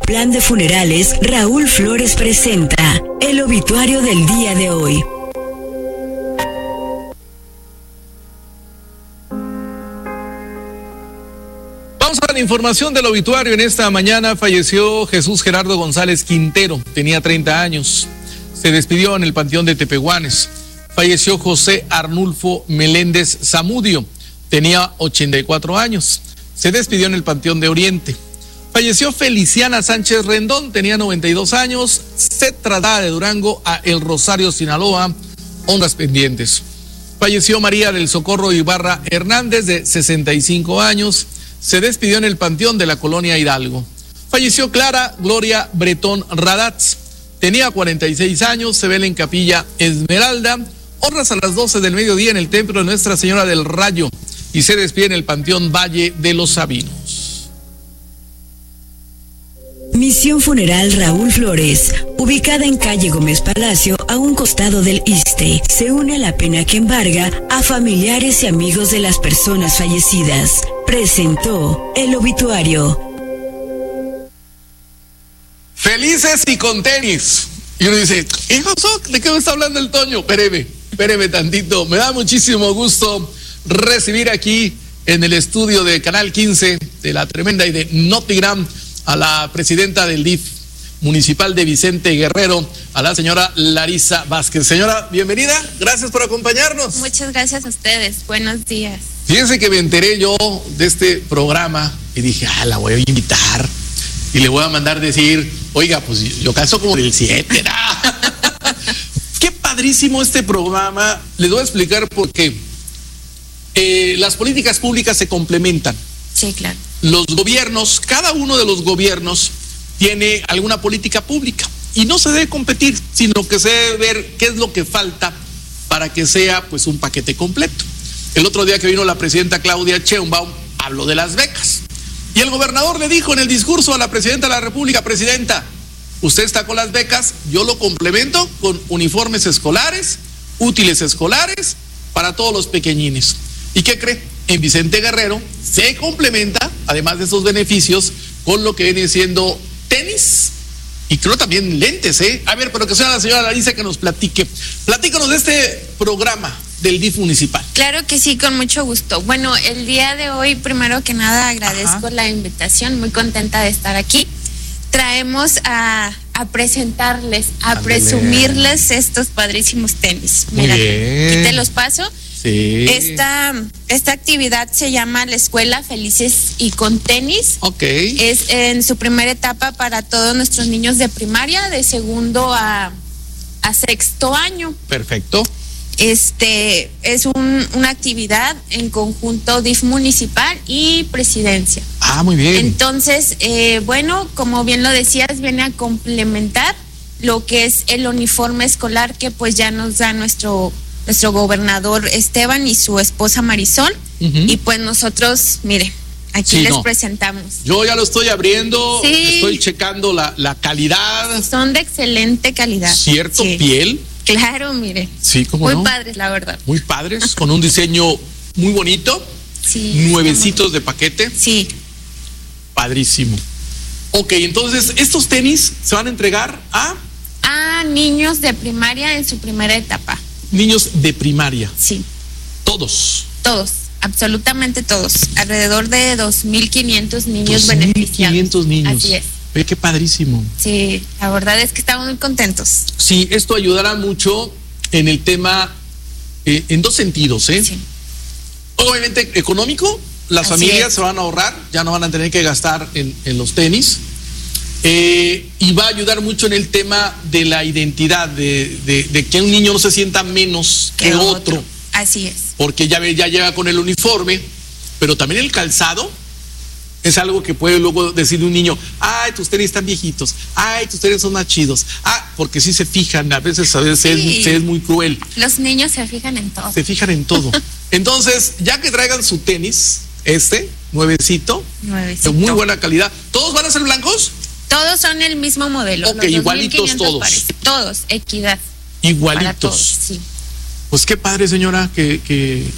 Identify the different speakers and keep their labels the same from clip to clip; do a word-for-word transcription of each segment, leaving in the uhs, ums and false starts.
Speaker 1: Plan de Funerales Raúl Flores presenta el obituario del día de hoy.
Speaker 2: Vamos a la información del obituario. En esta mañana falleció Jesús Gerardo González Quintero, tenía treinta años. Se despidió en el Panteón de Tepehuanes. Falleció José Arnulfo Meléndez Zamudio, tenía ochenta y cuatro años. Se despidió en el Panteón de Oriente. Falleció Feliciana Sánchez Rendón, tenía noventa y dos años. Se trasladaba de Durango a El Rosario, Sinaloa, honras pendientes. Falleció María del Socorro Ibarra Hernández, de sesenta y cinco años. Se despidió en el Panteón de la Colonia Hidalgo. Falleció Clara Gloria Bretón Radatz, tenía cuarenta y seis años. Se vela en Capilla Esmeralda. Honras a las doce del mediodía en el Templo de Nuestra Señora del Rayo. Y se despide en el Panteón Valle de los Sabinos.
Speaker 1: Misión Funeral Raúl Flores, ubicada en calle Gómez Palacio, a un costado del ISSSTE, se une a la pena que embarga a familiares y amigos de las personas fallecidas. Presentó el obituario.
Speaker 2: Felices y con tenis. Y uno dice, ¿qué pasó? ¿De qué me está hablando el Toño? Espéreme, espéreme tantito. Me da muchísimo gusto recibir aquí en el estudio de Canal quince, de La Tremenda y de Notigram, a la presidenta del D I F municipal de Vicente Guerrero, a la señora Larisa Vázquez. Señora, bienvenida, gracias por acompañarnos.
Speaker 3: Muchas gracias a ustedes, buenos días.
Speaker 2: Fíjense que me enteré yo de este programa y dije, ah, la voy a invitar y le voy a mandar decir, oiga, pues yo calzo como del siete, ¿no? Qué padrísimo este programa. Les voy a explicar por qué. Eh, las políticas públicas se complementan.
Speaker 3: Sí, claro.
Speaker 2: Los gobiernos, cada uno de los gobiernos tiene alguna política pública y no se debe competir, sino que se debe ver qué es lo que falta para que sea pues un paquete completo. El otro día que vino la presidenta Claudia Sheinbaum, habló de las becas y el gobernador le dijo en el discurso a la presidenta de la República: presidenta, usted está con las becas, yo lo complemento con uniformes escolares, útiles escolares para todos los pequeñines. ¿Y qué cree? En Vicente Guerrero se complementa, además de esos beneficios, con lo que viene siendo tenis y creo también lentes, ¿eh? A ver, pero que sea la señora Larisa que nos platique. Platícanos de este programa del D I F municipal.
Speaker 3: Claro que sí, con mucho gusto. Bueno, el día de hoy, primero que nada, agradezco Ajá. la invitación, muy contenta de estar aquí. Traemos a, a presentarles, a Andale. presumirles estos padrísimos tenis.
Speaker 2: Muy
Speaker 3: Mira,
Speaker 2: bien.
Speaker 3: aquí te los paso.
Speaker 2: Sí.
Speaker 3: Esta, esta actividad se llama la Escuela Felices y con Tenis.
Speaker 2: Ok.
Speaker 3: Es en su primera etapa para todos nuestros niños de primaria, de segundo a, a sexto año.
Speaker 2: Perfecto.
Speaker 3: Este es un, una actividad en conjunto D I F municipal y presidencia.
Speaker 2: Ah, muy bien.
Speaker 3: Entonces, eh, bueno, como bien lo decías, viene a complementar lo que es el uniforme escolar que pues ya nos da nuestro nuestro gobernador Esteban y su esposa Marisol. Uh-huh. Y pues nosotros, mire, aquí sí, les no. presentamos.
Speaker 2: Yo ya lo estoy abriendo,
Speaker 3: sí.
Speaker 2: estoy checando la, la calidad.
Speaker 3: Son de excelente calidad.
Speaker 2: ¿Cierto?
Speaker 3: Sí.
Speaker 2: Piel.
Speaker 3: Claro, mire.
Speaker 2: Sí, ¿cómo
Speaker 3: Muy
Speaker 2: no?
Speaker 3: padres, la verdad.
Speaker 2: Muy padres, con un diseño muy bonito.
Speaker 3: Sí.
Speaker 2: Nuevecitos de paquete.
Speaker 3: Sí.
Speaker 2: Padrísimo. Ok, entonces, estos tenis se van a entregar a...
Speaker 3: A niños de primaria en su primera etapa.
Speaker 2: Niños de primaria.
Speaker 3: Sí.
Speaker 2: Todos.
Speaker 3: Todos, absolutamente todos. Alrededor de dos mil quinientos niños beneficiados.
Speaker 2: dos mil quinientos niños.
Speaker 3: Así es.
Speaker 2: Oye, qué padrísimo.
Speaker 3: Sí, la verdad es que estamos muy contentos.
Speaker 2: Sí, esto ayudará mucho en el tema, eh, en dos sentidos, ¿eh?
Speaker 3: Sí.
Speaker 2: Obviamente económico, las
Speaker 3: Así
Speaker 2: familias
Speaker 3: es.
Speaker 2: se van a ahorrar, ya no van a tener que gastar en, en los tenis. Eh, y va a ayudar mucho en el tema de la identidad, de, de, de que un niño no se sienta menos que, que otro. otro.
Speaker 3: Así es.
Speaker 2: Porque ya, ya llega con el uniforme, pero también el calzado es algo que puede luego decir un niño: ay, tus tenis están viejitos, ay, tus tenis son más chidos. Ah, porque sí se fijan, a veces, a veces sí. es, es muy cruel.
Speaker 3: Los niños se fijan en todo.
Speaker 2: Se fijan en todo. Entonces, ya que traigan su tenis, este, nuevecito,
Speaker 3: nuevecito,
Speaker 2: de muy buena calidad, ¿todos van a ser blancos?
Speaker 3: Todos son el mismo modelo.
Speaker 2: Ok, igualitos todos.
Speaker 3: Pares. Todos, equidad.
Speaker 2: Igualitos.
Speaker 3: Todos, sí.
Speaker 2: Pues qué padre, señora, que, que,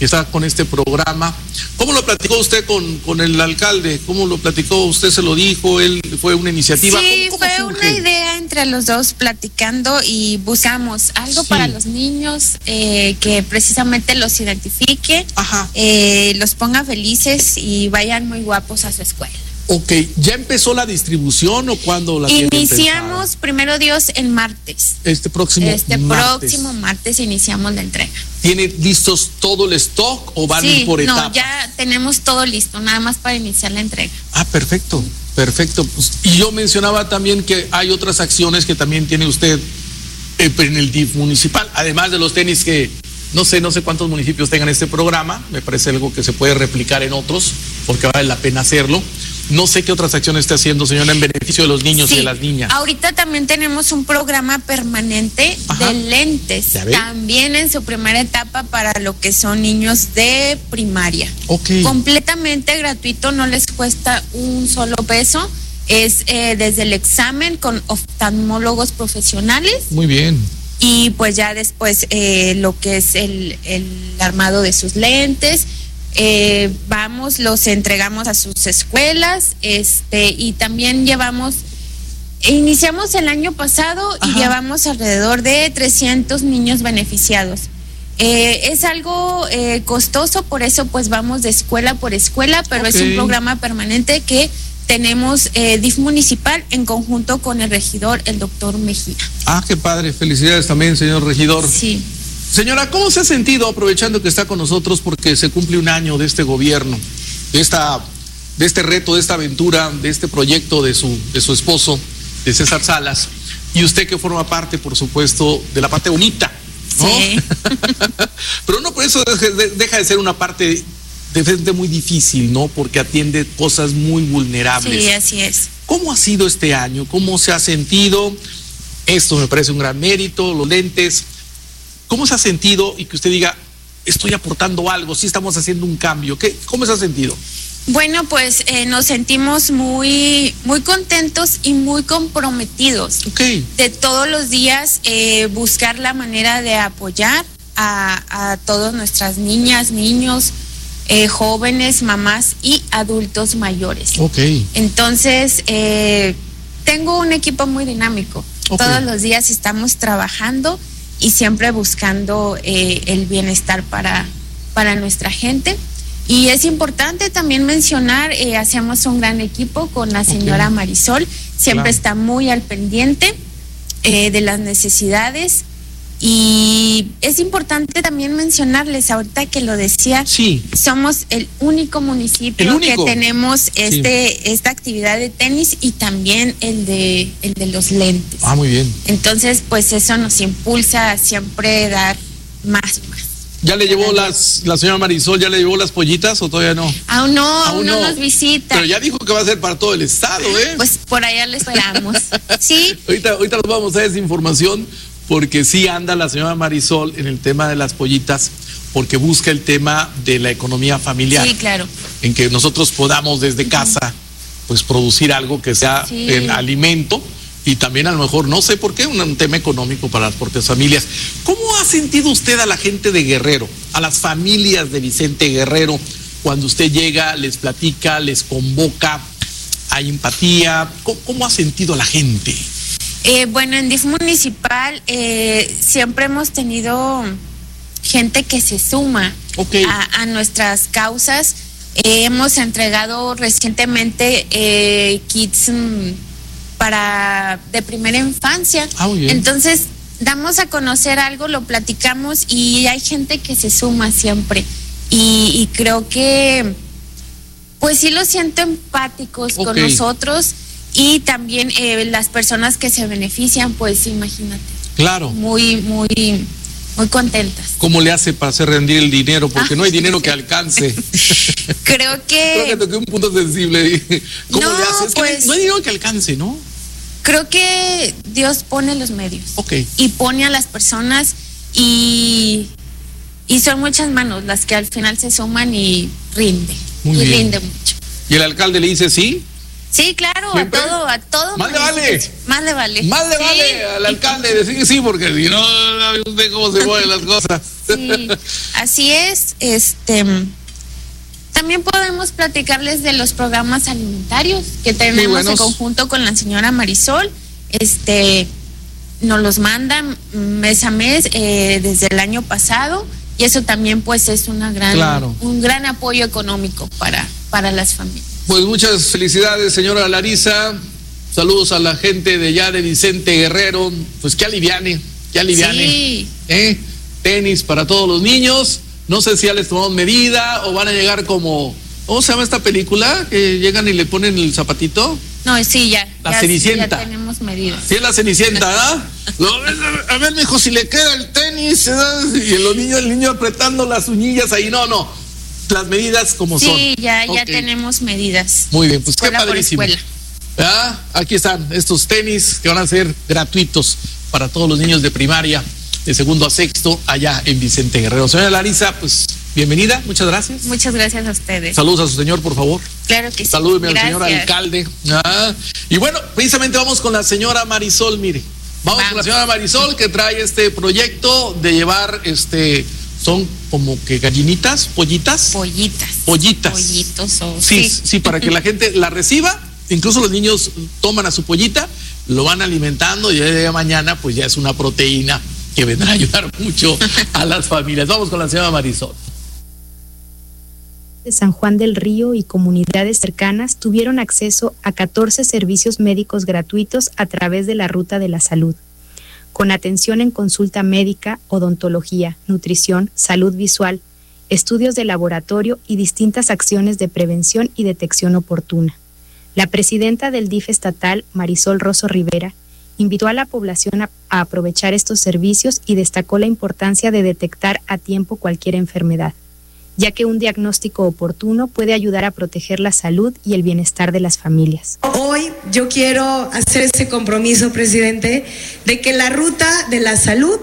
Speaker 2: que está con este programa. ¿Cómo lo platicó usted con, con el alcalde? ¿Cómo lo platicó? ¿Usted se lo dijo? ¿Él fue una iniciativa?
Speaker 3: Sí,
Speaker 2: ¿Cómo, cómo
Speaker 3: fue
Speaker 2: surge?
Speaker 3: una idea entre los dos platicando y buscamos algo
Speaker 2: Sí.
Speaker 3: para los niños eh, que precisamente los identifique,
Speaker 2: Ajá.
Speaker 3: eh, los ponga felices y vayan muy guapos a su escuela.
Speaker 2: Ok, ¿ya empezó la distribución o cuándo la tienen
Speaker 3: Iniciamos,
Speaker 2: pensada?
Speaker 3: primero Dios, el martes.
Speaker 2: Este próximo
Speaker 3: Este
Speaker 2: martes.
Speaker 3: próximo martes iniciamos la entrega.
Speaker 2: ¿Tiene listos todo el stock o van
Speaker 3: Sí,
Speaker 2: por
Speaker 3: no,
Speaker 2: etapas?
Speaker 3: ya tenemos todo listo, nada más para iniciar la entrega.
Speaker 2: Ah, perfecto, perfecto. Pues, y yo mencionaba también que hay otras acciones que también tiene usted eh, en el D I F municipal, además de los tenis que no sé, no sé cuántos municipios tengan este programa, me parece algo que se puede replicar en otros, porque vale la pena hacerlo. No sé qué otras acciones está haciendo, señora, en beneficio de los niños
Speaker 3: Sí,
Speaker 2: y de las niñas.
Speaker 3: Ahorita también tenemos un programa permanente
Speaker 2: Ajá.
Speaker 3: de lentes,
Speaker 2: ¿Ya ve?
Speaker 3: también en su primera etapa para lo que son niños de primaria.
Speaker 2: Ok.
Speaker 3: Completamente gratuito, no les cuesta un solo peso. Es eh, desde el examen con oftalmólogos profesionales
Speaker 2: Muy bien.
Speaker 3: y pues ya después eh, lo que es el, el armado de sus lentes. Eh, vamos, los entregamos a sus escuelas, este, y también llevamos, iniciamos el año pasado y
Speaker 2: Ajá.
Speaker 3: llevamos alrededor de trescientos niños beneficiados. Eh, es algo eh, costoso, por eso pues vamos de escuela por escuela, pero
Speaker 2: Ok.
Speaker 3: es un programa permanente que tenemos eh, D I F municipal en conjunto con el regidor, el doctor Mejía.
Speaker 2: Ah, qué padre. Felicidades también, señor regidor.
Speaker 3: Sí.
Speaker 2: Señora, ¿cómo se ha sentido, aprovechando que está con nosotros, porque se cumple un año de este gobierno, de esta, de este reto, de esta aventura, de este proyecto de su, de su esposo, de César Salas, y usted que forma parte, por supuesto, de la parte bonita, ¿no?
Speaker 3: Sí.
Speaker 2: Pero no por eso deja de ser una parte de frente muy difícil, ¿no? Porque atiende cosas muy vulnerables.
Speaker 3: Sí, así es.
Speaker 2: ¿Cómo ha sido este año? ¿Cómo se ha sentido? Esto me parece un gran mérito, los lentes. ¿Cómo se ha sentido y que usted diga, estoy aportando algo, sí estamos haciendo un cambio? ¿Qué, ¿Cómo se ha sentido?
Speaker 3: Bueno, pues eh, nos sentimos muy, muy contentos y muy comprometidos
Speaker 2: Ok,
Speaker 3: de todos los días eh, buscar la manera de apoyar a, a todas nuestras niñas, niños, eh, jóvenes, mamás y adultos mayores.
Speaker 2: ok.
Speaker 3: Entonces, eh, tengo un equipo muy dinámico.
Speaker 2: Ok.
Speaker 3: Todos los días estamos trabajando y siempre buscando eh, el bienestar para, para nuestra gente. Y es importante también mencionar, eh, hacemos un gran equipo con la señora
Speaker 2: Ok.
Speaker 3: Marisol, siempre
Speaker 2: Claro.
Speaker 3: está muy al pendiente eh, de las necesidades. Y es importante también mencionarles, ahorita que lo decía,
Speaker 2: Sí,
Speaker 3: somos el único municipio
Speaker 2: ¿El único?
Speaker 3: que tenemos este esta actividad de tenis y también el de el de los lentes.
Speaker 2: ah, muy bien.
Speaker 3: Entonces, pues eso nos impulsa a siempre dar más y más.
Speaker 2: ¿Ya le llevó las, la señora Marisol, ya le llevó las pollitas o todavía no?
Speaker 3: Aún no, aún,
Speaker 2: Aún
Speaker 3: no,
Speaker 2: no.
Speaker 3: nos visita.
Speaker 2: Pero ya dijo que va a ser para todo el estado, ¿eh?
Speaker 3: Pues por allá le esperamos. Sí,
Speaker 2: Ahorita, ahorita nos vamos a dar esa información, porque sí anda la señora Marisol en el tema de las pollitas, porque busca el tema de la economía familiar.
Speaker 3: sí, claro.
Speaker 2: En que nosotros podamos desde casa pues producir algo que sea
Speaker 3: Sí.
Speaker 2: el alimento y también a lo mejor, no sé por qué, un, un tema económico para las propias familias. ¿Cómo ha sentido usted a la gente de Guerrero, a las familias de Vicente Guerrero, cuando usted llega, les platica, les convoca, hay empatía? ¿Cómo, cómo ha sentido a la gente?
Speaker 3: Eh, bueno, en D I F municipal eh, siempre hemos tenido gente que se suma
Speaker 2: Ok.
Speaker 3: a, a nuestras causas. Eh, hemos entregado recientemente eh, kits mm, para de primera infancia.
Speaker 2: Ah, muy bien.
Speaker 3: Entonces, damos a conocer algo, lo platicamos y hay gente que se suma siempre. Y, y creo que, pues sí los siento empáticos
Speaker 2: Ok.
Speaker 3: con nosotros y también eh, las personas que se benefician, pues imagínate,
Speaker 2: Claro.
Speaker 3: muy, muy, muy contentas.
Speaker 2: ¿Cómo le hace para hacer rendir el dinero? Porque
Speaker 3: Ah,
Speaker 2: no hay dinero
Speaker 3: sí.
Speaker 2: que alcance.
Speaker 3: Creo
Speaker 2: Creo que
Speaker 3: que,
Speaker 2: toqué un punto sensible. ¿Cómo
Speaker 3: No,
Speaker 2: le hace? Es que
Speaker 3: pues-
Speaker 2: no hay dinero que alcance, ¿no?
Speaker 3: creo que Dios pone los medios.
Speaker 2: Ok.
Speaker 3: Y pone a las personas y, y son muchas manos las que al final se suman y rinde.
Speaker 2: Muy
Speaker 3: y
Speaker 2: bien.
Speaker 3: rinde mucho.
Speaker 2: ¿Y el alcalde le dice sí?
Speaker 3: Sí, claro, ¿siempre? a todo, a todo.
Speaker 2: Más le vale.
Speaker 3: Más le vale.
Speaker 2: Más le sí. vale al alcalde decir que sí, porque si no, no usted cómo se mueven las cosas.
Speaker 3: Sí, así es. Este, también podemos platicarles de los programas alimentarios que tenemos en conjunto con la señora Marisol. Este, nos los mandan mes a mes eh, desde el año pasado, y eso también pues es una gran, claro. un gran apoyo económico para, para las familias.
Speaker 2: Pues muchas felicidades, señora Larisa. Saludos a la gente de allá de Vicente Guerrero. Pues que aliviane, que aliviane.
Speaker 3: Sí.
Speaker 2: ¿Eh? Tenis para todos los niños. No sé si ya les tomamos medida o van a llegar como, ¿cómo se llama esta película? Que llegan y le ponen el zapatito.
Speaker 3: No, sí, ya.
Speaker 2: La
Speaker 3: ya,
Speaker 2: Cenicienta.
Speaker 3: Ya tenemos medidas.
Speaker 2: Sí, es la Cenicienta, ¿verdad? No, a ver, mijo, si le queda el tenis, ¿verdad? Y los niños, el niño apretando las uñillas ahí. No, no. Las medidas como
Speaker 3: sí,
Speaker 2: son.
Speaker 3: Sí, ya, okay. ya tenemos medidas.
Speaker 2: Muy bien, pues
Speaker 3: escuela
Speaker 2: qué padrísimo. ¿Ah? Aquí están estos tenis que van a ser gratuitos para todos los niños de primaria, de segundo a sexto, allá en Vicente Guerrero. Señora Larisa, pues bienvenida, muchas gracias.
Speaker 3: Muchas gracias a ustedes.
Speaker 2: Saludos a su señor, por favor.
Speaker 3: Claro que sí.
Speaker 2: Salúdeme al señor alcalde. Ah, y bueno, precisamente vamos con la señora Marisol, mire. Vamos, vamos con la señora Marisol, que trae este proyecto de llevar este... Son como que gallinitas, pollitas.
Speaker 3: Pollitas.
Speaker 2: Pollitas.
Speaker 3: Pollitos. O,
Speaker 2: sí, sí, sí, para que la gente la reciba. Incluso los niños toman a su pollita, lo van alimentando y ya de mañana pues ya es una proteína que vendrá a ayudar mucho a las familias. Vamos con la señora Marisol.
Speaker 4: De San Juan del Río y comunidades cercanas tuvieron acceso a catorce servicios médicos gratuitos a través de la Ruta de la Salud, con atención en consulta médica, odontología, nutrición, salud visual, estudios de laboratorio y distintas acciones de prevención y detección oportuna. La presidenta del D I F estatal, Marisol Rosso Rivera, invitó a la población a, a aprovechar estos servicios y destacó la importancia de detectar a tiempo cualquier enfermedad, ya que un diagnóstico oportuno puede ayudar a proteger la salud y el bienestar de las familias.
Speaker 5: Hoy yo quiero hacer ese compromiso, presidente, de que la Ruta de la Salud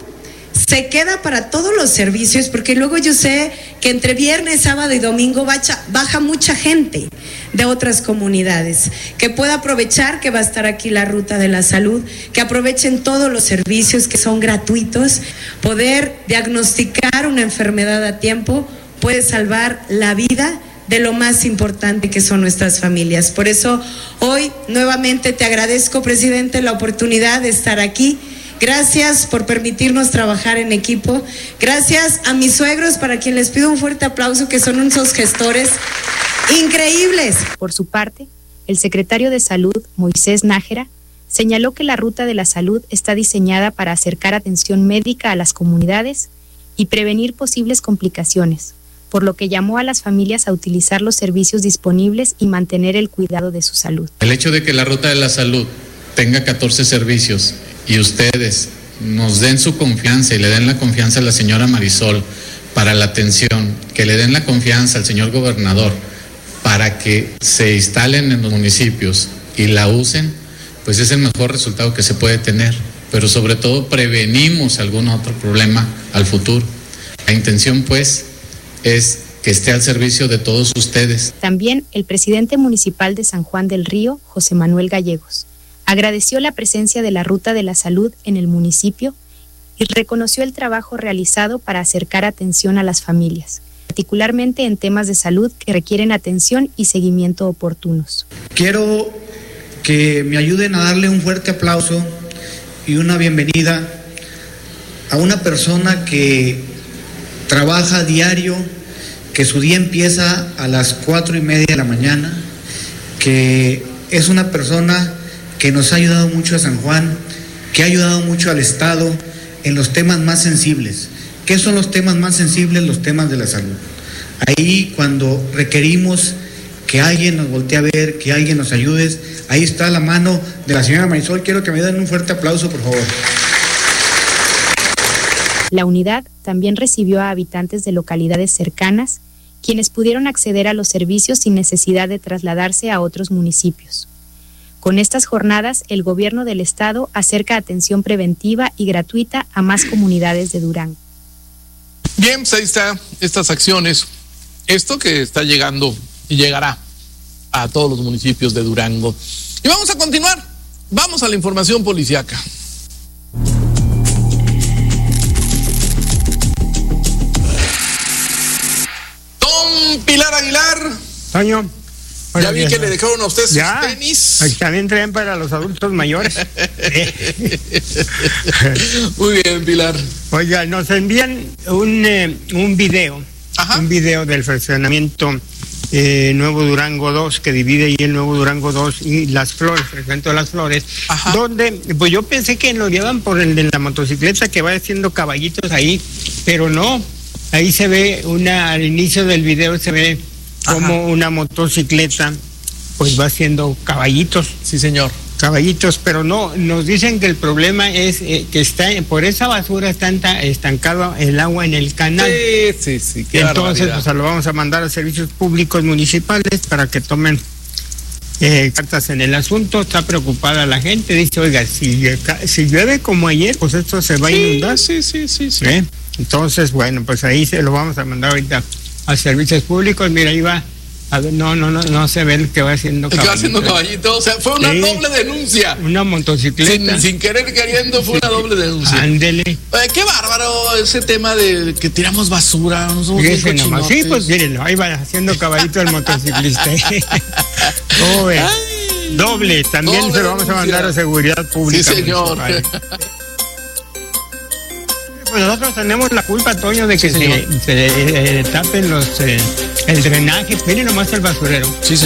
Speaker 5: se queda para todos los servicios, porque luego yo sé que entre viernes, sábado y domingo baja, baja mucha gente de otras comunidades, que pueda aprovechar que va a estar aquí la Ruta de la Salud, que aprovechen todos los servicios que son gratuitos. Poder diagnosticar una enfermedad a tiempo puede salvar la vida de lo más importante que son nuestras familias. Por eso hoy nuevamente te agradezco, presidente, la oportunidad de estar aquí. Gracias por permitirnos trabajar en equipo. Gracias a mis suegros, para quien les pido un fuerte aplauso, que son unos gestores increíbles.
Speaker 4: Por su parte, el secretario de Salud, Moisés Nájera, señaló que la Ruta de la Salud está diseñada para acercar atención médica a las comunidades y prevenir posibles complicaciones, por lo que llamó a las familias a utilizar los servicios disponibles y mantener el cuidado de su salud.
Speaker 6: El hecho de que la Ruta de la Salud tenga catorce servicios y ustedes nos den su confianza y le den la confianza a la señora Marisol para la atención, que le den la confianza al señor gobernador para que se instalen en los municipios y la usen, pues es el mejor resultado que se puede tener, pero sobre todo prevenimos algún otro problema al futuro. La intención pues es que esté al servicio de todos ustedes.
Speaker 4: También el presidente municipal de San Juan del Río, José Manuel Gallegos, agradeció la presencia de la Ruta de la Salud en el municipio y reconoció el trabajo realizado para acercar atención a las familias, particularmente en temas de salud que requieren atención y seguimiento oportunos.
Speaker 7: Quiero que me ayuden a darle un fuerte aplauso y una bienvenida a una persona que trabaja a diario, que su día empieza a las cuatro y media de la mañana, que es una persona que nos ha ayudado mucho a San Juan, que ha ayudado mucho al Estado en los temas más sensibles. ¿Qué son los temas más sensibles? Los temas de la salud. Ahí cuando requerimos que alguien nos voltee a ver, que alguien nos ayude, ahí está la mano de la señora Marisol. Quiero que me den un fuerte aplauso, por favor.
Speaker 4: La unidad también recibió a habitantes de localidades cercanas, quienes pudieron acceder a los servicios sin necesidad de trasladarse a otros municipios. Con estas jornadas, el gobierno del estado acerca atención preventiva y gratuita a más comunidades de Durango.
Speaker 2: Bien, pues ahí están estas acciones. Esto que está llegando y llegará a todos los municipios de Durango. Y vamos a continuar, vamos a la información policiaca. Don Pilar Aguilar.
Speaker 8: Toño.
Speaker 2: Ya vi que le dejaron a usted sus
Speaker 8: ya,
Speaker 2: tenis.
Speaker 8: También traen para los adultos mayores.
Speaker 2: Muy bien, Pilar.
Speaker 8: Oiga, nos envían un, eh, un video, Ajá. un video del fraccionamiento eh, Nuevo Durango dos, que divide ahí el Nuevo Durango dos y Las Flores, fragmento de Las Flores, Ajá. donde, pues yo pensé que lo llevan por el de la motocicleta que va haciendo caballitos ahí, pero no, ahí se ve una, al inicio del video se ve como Ajá. una motocicleta pues va haciendo caballitos.
Speaker 2: Sí, señor.
Speaker 8: Caballitos, pero no, nos dicen que el problema es eh, que está por esa basura está estancado el agua en el canal.
Speaker 2: Sí, sí, sí. Qué
Speaker 8: Entonces,
Speaker 2: barbaridad.
Speaker 8: pues lo vamos a mandar a servicios públicos municipales para que tomen eh, cartas en el asunto. Está preocupada la gente, dice, oiga, si, si llueve como ayer, pues esto se va
Speaker 2: sí,
Speaker 8: a inundar.
Speaker 2: Sí, sí, sí, sí.
Speaker 8: ¿Eh? Entonces, bueno, pues ahí se lo vamos a mandar ahorita a servicios públicos. Mira, ahí va. A ver, no, no, no, no se ve el que va haciendo caballito.
Speaker 2: Que va haciendo caballito, o sea, fue una sí, doble denuncia.
Speaker 8: Una motocicleta.
Speaker 2: Sin, sin querer queriendo fue una doble denuncia.
Speaker 8: Ándele.
Speaker 2: Oye, qué bárbaro ese tema de que tiramos basura. No somos
Speaker 8: sí, nomás. Sí, pues mírenlo, ahí va haciendo caballito el motociclista. Oh, doble, también doble se lo vamos denuncia. A mandar a seguridad pública.
Speaker 2: Sí, señor.
Speaker 8: Pues nosotros tenemos la culpa, Toño, de que sí, se, se eh, tapen los eh, el drenaje. Miren nomás el basurero.
Speaker 2: Sí, señor.